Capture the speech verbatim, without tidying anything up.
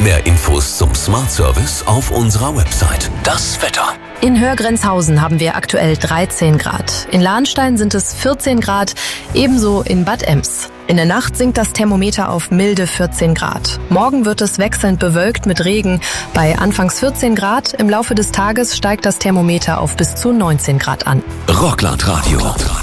Mehr Infos zum Smart Service auf unserer Website. Das Wetter. In Hörgrenzhausen haben wir aktuell dreizehn Grad. In Lahnstein sind es vierzehn Grad, ebenso in Bad Ems. In der Nacht sinkt das Thermometer auf milde vierzehn Grad. Morgen wird es wechselnd bewölkt mit Regen. Bei anfangs vierzehn Grad, im Laufe des Tages steigt das Thermometer auf bis zu neunzehn Grad an. Rockland Radio.